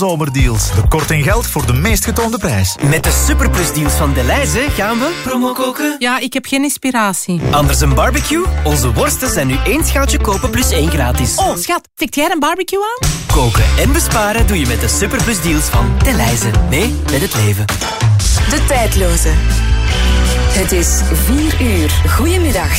Zomerdeals. De korting geldt voor de meest getoonde prijs. Met de superplusdeals van Delhaize gaan we promo koken. Ja, ik heb geen inspiratie. Anders een barbecue? Onze worsten zijn nu 1 schaaltje kopen plus 1 gratis. Oh, schat, tikt jij een barbecue aan? Koken en besparen doe je met de superplusdeals van Delhaize. Mee met het leven. De tijdloze. Het is 4 uur. Goedemiddag.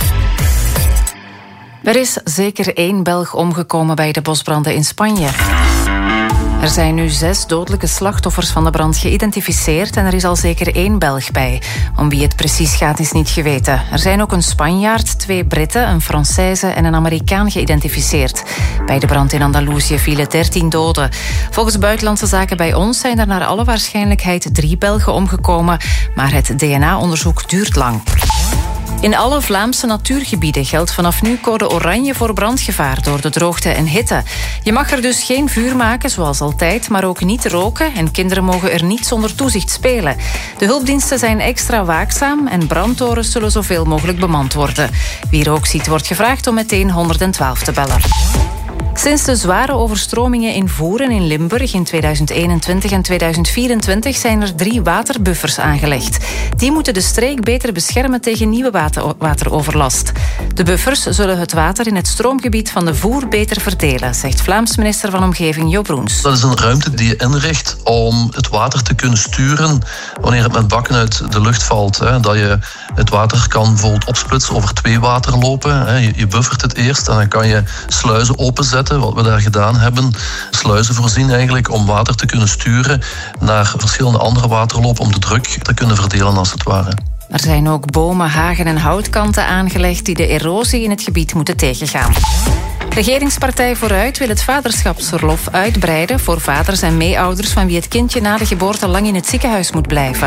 Er is zeker 1 Belg omgekomen bij de bosbranden in Spanje. Er zijn nu 6 dodelijke slachtoffers van de brand geïdentificeerd en er is al zeker 1 Belg bij. Om wie het precies gaat is niet geweten. Er zijn ook een Spanjaard, 2 Britten, een Française en een Amerikaan geïdentificeerd. Bij de brand in Andalusië vielen 13 doden. Volgens Buitenlandse Zaken bij ons zijn er naar alle waarschijnlijkheid 3 Belgen omgekomen, maar het DNA-onderzoek duurt lang. In alle Vlaamse natuurgebieden geldt vanaf nu code oranje voor brandgevaar door de droogte en hitte. Je mag er dus geen vuur maken, zoals altijd, maar ook niet roken en kinderen mogen er niet zonder toezicht spelen. De hulpdiensten zijn extra waakzaam en brandtorens zullen zoveel mogelijk bemand worden. Wie rook ziet, wordt gevraagd om meteen 112 te bellen. Sinds de zware overstromingen in Voeren in Limburg in 2021 en 2024 zijn er 3 waterbuffers aangelegd. Die moeten de streek beter beschermen tegen nieuwe wateroverlast. De buffers zullen het water in het stroomgebied van de Voer beter verdelen, zegt Vlaams minister van Omgeving Jo Broens. Dat is een ruimte die je inricht om het water te kunnen sturen wanneer het met bakken uit de lucht valt. Dat je het water kan bijvoorbeeld opsplitsen over 2 waterlopen. Je buffert het eerst en dan kan je sluizen openzetten. Wat we daar gedaan hebben, sluizen voorzien eigenlijk om water te kunnen sturen naar verschillende andere waterlopen om de druk te kunnen verdelen als het ware. Er zijn ook bomen, hagen en houtkanten aangelegd die de erosie in het gebied moeten tegengaan. Regeringspartij Vooruit wil het vaderschapsverlof uitbreiden voor vaders en meeouders van wie het kindje na de geboorte lang in het ziekenhuis moet blijven.